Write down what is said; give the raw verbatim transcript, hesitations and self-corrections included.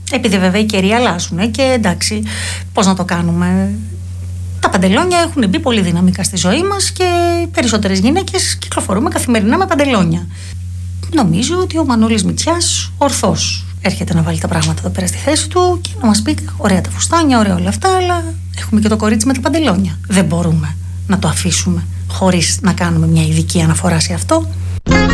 Επειδή βέβαια οι καιροί αλλάζουν και εντάξει, πώς να το κάνουμε. Τα παντελόνια έχουν μπει πολύ δυναμικά στη ζωή μας και οι περισσότερες γυναίκες κυκλοφορούμε καθημερινά με παντελόνια. Νομίζω ότι ο Μανώλης Μητσιάς ορθώς έρχεται να βάλει τα πράγματα εδώ πέρα στη θέση του και να μας πει: ωραία τα φουστάνια, ωραία όλα αυτά, αλλά έχουμε και το κορίτσι με τα παντελόνια. Δεν μπορούμε να το αφήσουμε χωρίς να κάνουμε μια ειδική αναφορά σε αυτό.